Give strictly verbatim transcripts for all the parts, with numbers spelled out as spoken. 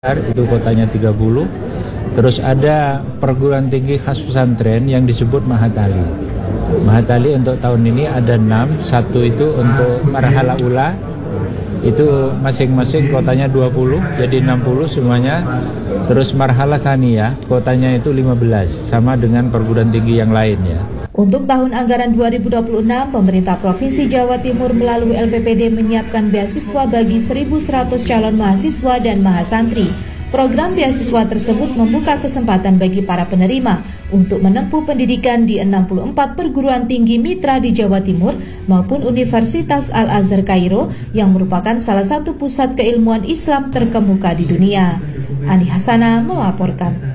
Itu kotanya tiga puluh. Terus ada perguruan tinggi khas pesantren yang disebut Mahatali. Mahatali untuk tahun ini ada enam. Satu itu untuk marhala ula, itu masing-masing kotanya dua puluh, jadi enam puluh semuanya. Terus marhala tsaniyah, kotanya itu lima belas, sama dengan perguruan tinggi yang lain ya. Untuk tahun anggaran dua ribu dua puluh enam, pemerintah Provinsi Jawa Timur melalui L P P D menyiapkan beasiswa bagi seribu seratus calon mahasiswa dan mahasantri. Program beasiswa tersebut membuka kesempatan bagi para penerima untuk menempuh pendidikan di enam puluh empat perguruan tinggi mitra di Jawa Timur maupun Universitas Al-Azhar Kairo yang merupakan salah satu pusat keilmuan Islam terkemuka di dunia. Ani Hasana melaporkan.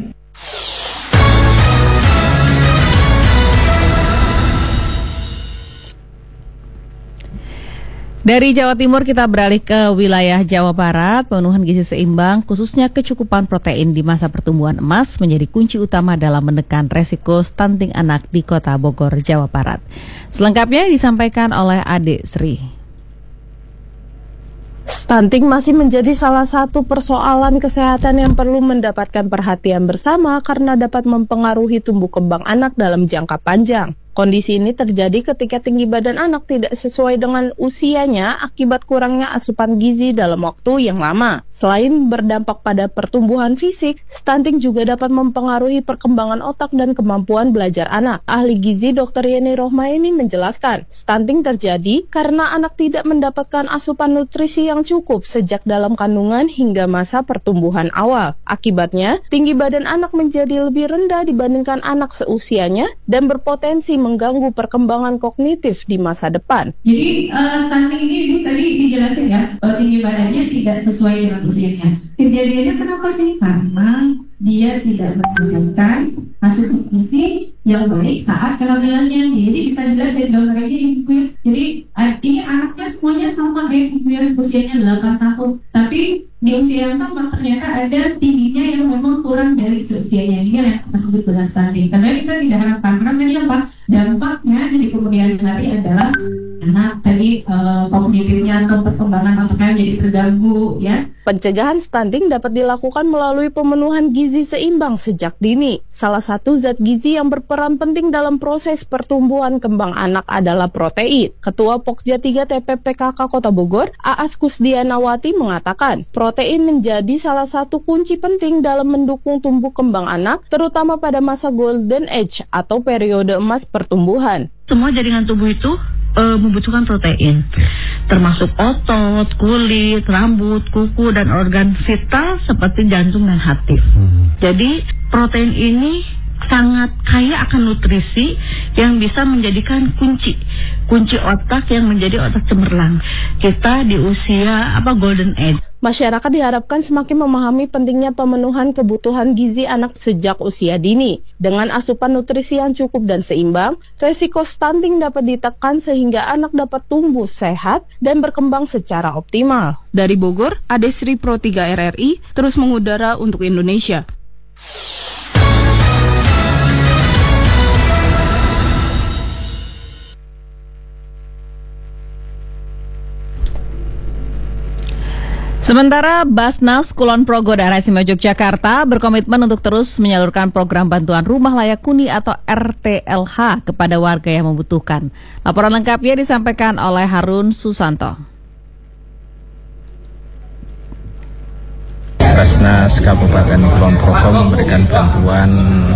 Dari Jawa Timur kita beralih ke wilayah Jawa Barat. Pemenuhan gizi seimbang khususnya kecukupan protein di masa pertumbuhan emas menjadi kunci utama dalam menekan resiko stunting anak di Kota Bogor, Jawa Barat. Selengkapnya disampaikan oleh Ade Sri. Stunting masih menjadi salah satu persoalan kesehatan yang perlu mendapatkan perhatian bersama karena dapat mempengaruhi tumbuh kembang anak dalam jangka panjang. Kondisi ini terjadi ketika tinggi badan anak tidak sesuai dengan usianya akibat kurangnya asupan gizi dalam waktu yang lama. Selain berdampak pada pertumbuhan fisik, stunting juga dapat mempengaruhi perkembangan otak dan kemampuan belajar anak. Ahli gizi Dokter Yeni Rohmaini menjelaskan, stunting terjadi karena anak tidak mendapatkan asupan nutrisi yang cukup sejak dalam kandungan hingga masa pertumbuhan awal. Akibatnya, tinggi badan anak menjadi lebih rendah dibandingkan anak seusianya dan berpotensi mengganggu perkembangan kognitif di masa depan. Jadi uh, stunting ini Ibu tadi dijelasin ya, uh, tinggi badannya tidak sesuai dengan usianya. Kejadiannya kenapa sih? Karena dia tidak mendapatkan asupan gizi yang baik saat kehamilannya. Jadi bisa dilihat dari gambar ini Ibu ya. Jadi uh, ini anaknya semuanya sama ya Ibu ya, usianya delapan tahun. Tapi di usia yang sama ternyata ada tingginya yang memang kurang dari seusianya. Ini yang kita sebut dengan stunting. Karena kita tidak harapkan, karena ini apa? Dampaknya di kemudian hari adalah anak tadi uh, kognitifnya atau perkembangan otaknya jadi terganggu ya. Pencegahan stunting dapat dilakukan melalui pemenuhan gizi seimbang sejak dini. Salah satu zat gizi yang berperan penting dalam proses pertumbuhan kembang anak adalah protein. Ketua Pokja tiga T P P K K Kota Bogor, Aas Kusdianawati mengatakan, protein menjadi salah satu kunci penting dalam mendukung tumbuh kembang anak, terutama pada masa golden age atau periode emas pertumbuhan. Semua jaringan tubuh itu e, membutuhkan protein, termasuk otot, kulit, rambut, kuku, dan organ vital seperti jantung dan hati. Hmm. Jadi protein ini sangat kaya akan nutrisi yang bisa menjadikan kunci kunci otak yang menjadi otak cemerlang kita di usia apa golden age. Masyarakat diharapkan semakin memahami pentingnya pemenuhan kebutuhan gizi anak sejak usia dini. Dengan asupan nutrisi yang cukup dan seimbang, resiko stunting dapat ditekan sehingga anak dapat tumbuh sehat dan berkembang secara optimal. Dari Bogor, Ade Sri Pro tiga R R I terus mengudara untuk Indonesia. Sementara Basnas Kulon Progo Daerah Istimewa Yogyakarta berkomitmen untuk terus menyalurkan program bantuan rumah layak huni atau R T L H kepada warga yang membutuhkan. Laporan lengkapnya disampaikan oleh Harun Susanto. Basnas Kabupaten Kulon Progo memberikan bantuan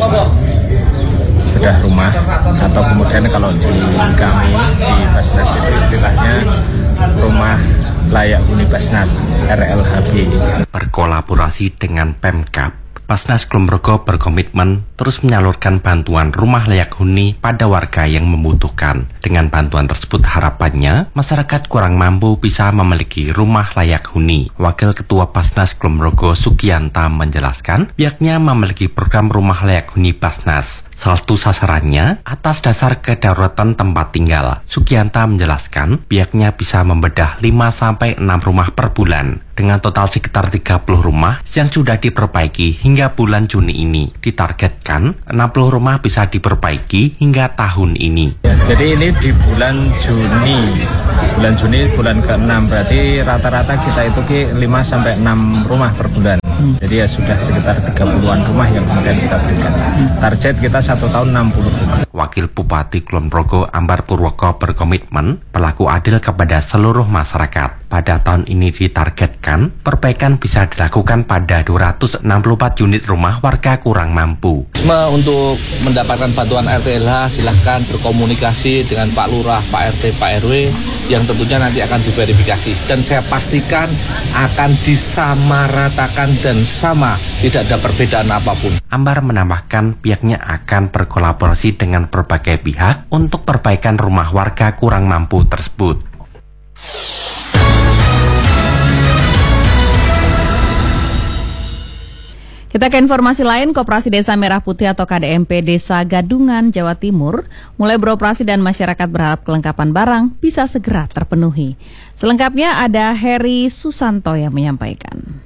bedah rumah, atau kemudian kalau di kami di Basnas itu istilahnya rumah layak huni Basnas R L H B. Berkolaborasi dengan Pemkab, Basnas Kulon Progo berkomitmen terus menyalurkan bantuan rumah layak huni pada warga yang membutuhkan. Dengan bantuan tersebut harapannya masyarakat kurang mampu bisa memiliki rumah layak huni. Wakil Ketua Basnas Kulon Progo Sugianta menjelaskan pihaknya memiliki program rumah layak huni Basnas. Salah satu sasarannya atas dasar kedaruratan tempat tinggal. Sugianta menjelaskan pihaknya bisa membedah lima sampai enam rumah per bulan. dengan total sekitar tiga puluh rumah yang sudah diperbaiki hingga bulan Juni ini. Ditargetkan enam puluh rumah bisa diperbaiki hingga tahun ini. Ya, jadi ini di bulan Juni, bulan Juni bulan keenam, berarti rata-rata kita itu ke lima sampai enam rumah per bulan. Hmm. Jadi ya sudah sekitar tiga puluhan rumah yang kemudian kita berikan. Hmm. Target kita satu tahun enam puluh rumah. Wakil Bupati Kulon Progo Ambar Purwoko berkomitmen berlaku adil kepada seluruh masyarakat. Pada tahun ini ditargetkan perbaikan bisa dilakukan pada dua ratus enam puluh empat unit rumah warga kurang mampu. Untuk mendapatkan bantuan R T L H silahkan berkomunikasi dengan Pak Lurah, Pak R T, Pak R W yang tentunya nanti akan diverifikasi. Dan saya pastikan akan disamaratakan dan sama, tidak ada perbedaan apapun. Ambar menambahkan pihaknya akan berkolaborasi dengan berbagai pihak untuk perbaikan rumah warga kurang mampu tersebut. Kita ke informasi lain, Koperasi Desa Merah Putih atau K D M P Desa Gadungan, Jawa Timur mulai beroperasi dan masyarakat berharap kelengkapan barang bisa segera terpenuhi. Selengkapnya ada Heri Susanto yang menyampaikan.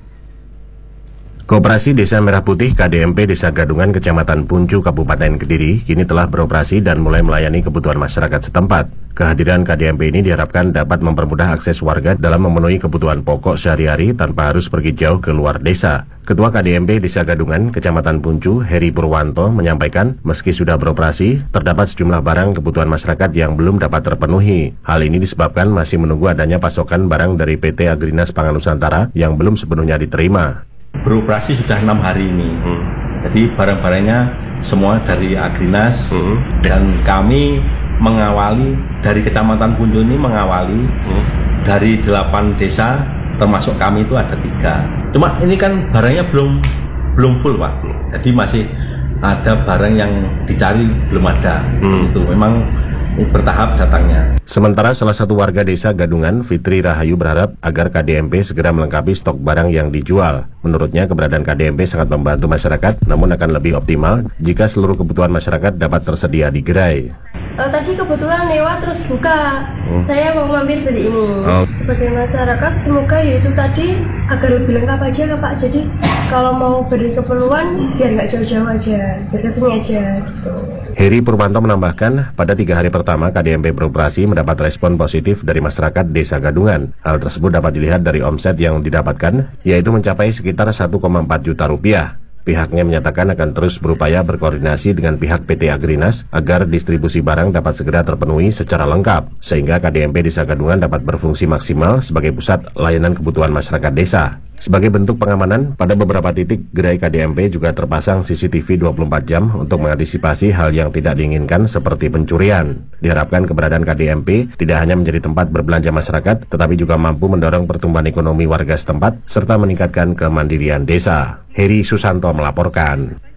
Koperasi Desa Merah Putih K D M P Desa Gadungan, Kecamatan Puncu, Kabupaten Kediri, kini telah beroperasi dan mulai melayani kebutuhan masyarakat setempat. Kehadiran K D M P ini diharapkan dapat mempermudah akses warga dalam memenuhi kebutuhan pokok sehari-hari tanpa harus pergi jauh ke luar desa. Ketua K D M P Desa Gadungan, Kecamatan Puncu, Heri Purwanto, menyampaikan meski sudah beroperasi, terdapat sejumlah barang kebutuhan masyarakat yang belum dapat terpenuhi. Hal ini disebabkan masih menunggu adanya pasokan barang dari P T Agrinas Pangan Nusantara yang belum sepenuhnya diterima. Beroperasi sudah enam hari ini, hmm. jadi barang-barangnya semua dari Agrinas, hmm. dan kami mengawali dari Kecamatan Puncu ini mengawali hmm. dari delapan desa, termasuk kami itu ada tiga. Cuma ini kan barangnya belum belum full, Pak. Jadi masih ada barang yang dicari belum ada. Hmm. Itu memang bertahap datangnya. Sementara salah satu warga desa Gadungan, Fitri Rahayu, berharap agar K D M P segera melengkapi stok barang yang dijual. Menurutnya keberadaan K D M P sangat membantu masyarakat, namun akan lebih optimal jika seluruh kebutuhan masyarakat dapat tersedia di gerai. Uh, tadi kebetulan lewat terus buka, hmm. saya mau mampir beli ini. Oh. Sebagai masyarakat semoga yaitu tadi agar lebih lengkap aja Pak. Jadi kalau mau beri keperluan biar nggak jauh-jauh aja, biar kesini aja gitu. Heri Purwanto menambahkan pada tiga hari pertama K D M P beroperasi mendapat respon positif dari masyarakat Desa Gadungan. Hal tersebut dapat dilihat dari omset yang didapatkan, yaitu mencapai sekitar satu koma empat juta rupiah. Pihaknya menyatakan akan terus berupaya berkoordinasi dengan pihak P T Agrinas agar distribusi barang dapat segera terpenuhi secara lengkap, sehingga K D M P Desa Gadungan dapat berfungsi maksimal sebagai pusat layanan kebutuhan masyarakat desa. Sebagai bentuk pengamanan, pada beberapa titik gerai K D M P juga terpasang C C T V dua puluh empat jam untuk mengantisipasi hal yang tidak diinginkan seperti pencurian. Diharapkan keberadaan K D M P tidak hanya menjadi tempat berbelanja masyarakat, tetapi juga mampu mendorong pertumbuhan ekonomi warga setempat serta meningkatkan kemandirian desa. Heri Susanto melaporkan.